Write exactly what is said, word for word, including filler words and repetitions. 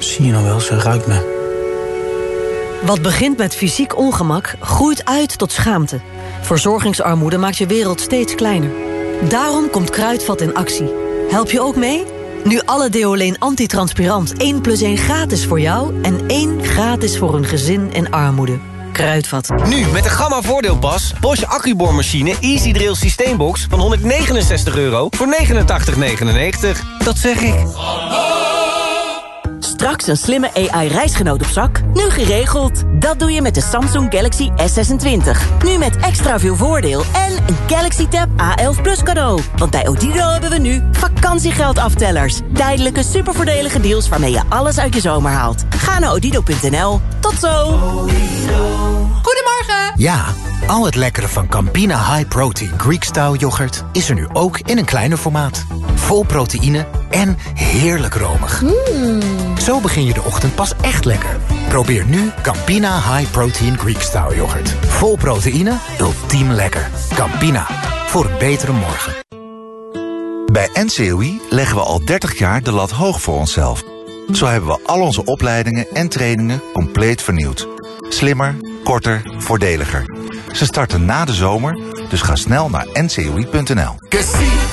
Zie je nou wel, ze ruikt me. Wat begint met fysiek ongemak, groeit uit tot schaamte. Verzorgingsarmoede maakt je wereld steeds kleiner. Daarom komt Kruidvat in actie. Help je ook mee? Nu alle Deoleen antitranspirant één plus één gratis voor jou... en één gratis voor een gezin in armoede. Kruidvat. Nu met de Gamma voordeelpas. Bosch accuboormachine Easy Drill Systeembox van honderdnegenenzestig euro voor negenentachtig negenennegentig. Dat zeg ik. Straks een slimme A I-reisgenoot op zak? Nu geregeld. Dat doe je met de Samsung Galaxy S zesentwintig. Nu met extra veel voordeel en een Galaxy Tab A elf Plus cadeau. Want bij Odido hebben we nu vakantiegeldaftellers. Tijdelijke supervoordelige deals waarmee je alles uit je zomer haalt. Ga naar odido punt n l. Tot zo! Goedemorgen! Ja, al het lekkere van Campina High Protein Greek Style yoghurt is er nu ook in een kleiner formaat. Vol proteïne en heerlijk romig. Mm. Zo begin je de ochtend pas echt lekker. Probeer nu Campina High Protein Greek Style yoghurt. Vol proteïne, ultiem lekker. Campina, voor een betere morgen. Bij N C O I leggen we al dertig jaar de lat hoog voor onszelf. Zo hebben we al onze opleidingen en trainingen compleet vernieuwd. Slimmer, korter, voordeliger. Ze starten na de zomer, dus ga snel naar n c o i punt n l.